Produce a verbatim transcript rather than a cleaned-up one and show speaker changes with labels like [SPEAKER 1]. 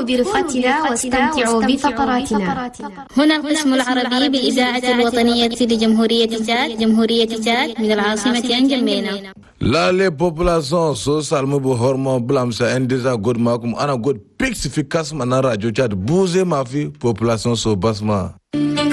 [SPEAKER 1] برفقتنا واستمتعوا بفقراتنا.
[SPEAKER 2] هنا القسم العربي بالإذاعة الوطنية لجمهورية تشاد جمهورية تشاد من العاصمة نجمينا.
[SPEAKER 3] La les populations sociales me bu hormon blam sa indisa god makum ana god pixifikas mana radio Tchad bouger ma fille population so basma.